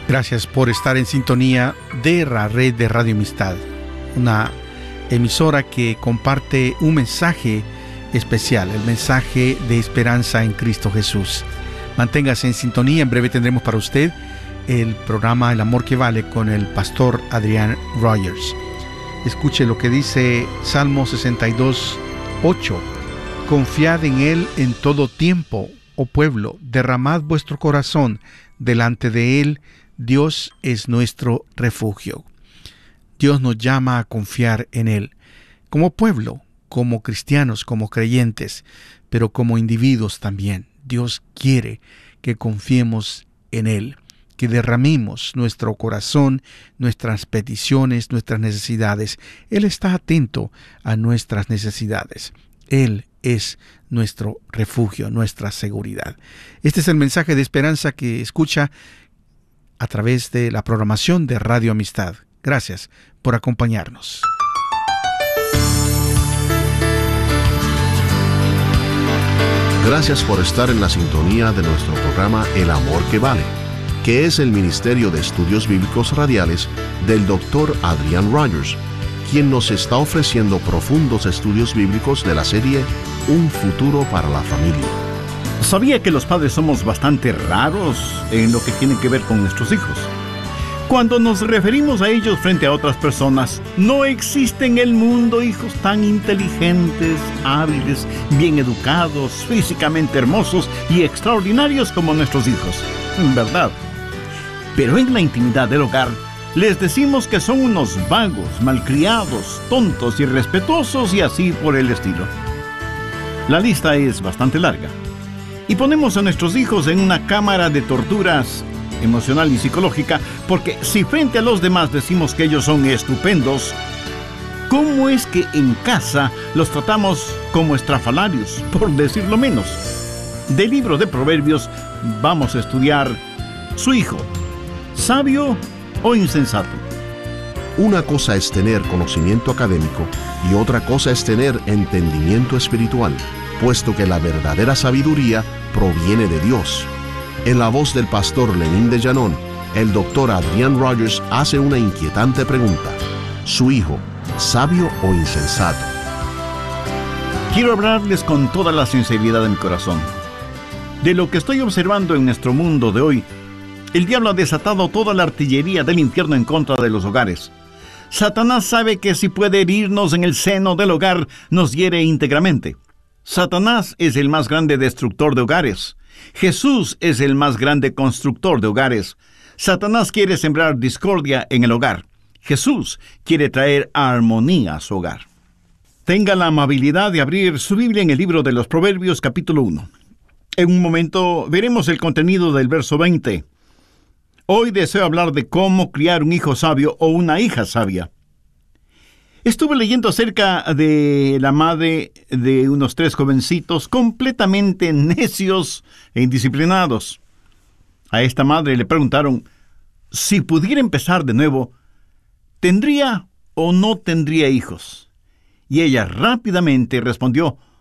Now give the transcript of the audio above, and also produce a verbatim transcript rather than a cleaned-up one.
Gracias por estar en sintonía de la red de Radio Amistad, una emisora que comparte un mensaje especial, el mensaje de esperanza en Cristo Jesús. Manténgase en sintonía, en breve tendremos para usted el programa El Amor que Vale con el pastor Adrian Rogers. Escuche lo que dice Salmo sesenta y dos, ocho. Confiad en Él en todo tiempo, oh pueblo, derramad vuestro corazón delante de Él. Dios es nuestro refugio. Dios nos llama a confiar en Él, como pueblo, como cristianos, como creyentes, pero como individuos también. Dios quiere que confiemos en Él, que derramemos nuestro corazón, nuestras peticiones, nuestras necesidades. Él está atento a nuestras necesidades. Él es nuestro refugio, nuestra seguridad. Este es el mensaje de esperanza que escucha a través de la programación de Radio Amistad. Gracias por acompañarnos. Gracias por estar en la sintonía de nuestro programa El Amor que Vale, que es el Ministerio de Estudios Bíblicos Radiales del doctor Adrian Rogers, quien nos está ofreciendo profundos estudios bíblicos de la serie Un futuro para la familia. ¿Sabía que los padres somos bastante raros en lo que tiene que ver con nuestros hijos? Cuando nos referimos a ellos frente a otras personas, no existe en el mundo hijos tan inteligentes, hábiles, bien educados, físicamente hermosos y extraordinarios como nuestros hijos, ¿verdad? Pero en la intimidad del hogar, les decimos que son unos vagos, malcriados, tontos, irrespetuosos y así por el estilo. La lista es bastante larga. Y ponemos a nuestros hijos en una cámara de torturas emocional y psicológica, porque si frente a los demás decimos que ellos son estupendos, ¿cómo es que en casa los tratamos como estrafalarios, por decirlo menos? Del libro de Proverbios vamos a estudiar su hijo, sabio o insensato. Una cosa es tener conocimiento académico y otra cosa es tener entendimiento espiritual, puesto que la verdadera sabiduría proviene de Dios. En la voz del pastor Lenín de Llanón, el doctor Adrian Rogers hace una inquietante pregunta: ¿su hijo, sabio o insensato? Quiero hablarles con toda la sinceridad de mi corazón. De lo que estoy observando en nuestro mundo de hoy, el diablo ha desatado toda la artillería del infierno en contra de los hogares. Satanás sabe que si puede herirnos en el seno del hogar, nos hiere íntegramente. Satanás es el más grande destructor de hogares. Jesús es el más grande constructor de hogares. Satanás quiere sembrar discordia en el hogar. Jesús quiere traer armonía a su hogar. Tenga la amabilidad de abrir su Biblia en el libro de los Proverbios, capítulo uno. En un momento veremos el contenido del verso veinte. Hoy deseo hablar de cómo criar un hijo sabio o una hija sabia. Estuve leyendo acerca de la madre de unos tres jovencitos completamente necios e indisciplinados. A esta madre le preguntaron si pudiera empezar de nuevo, ¿tendría o no tendría hijos? Y ella rápidamente respondió,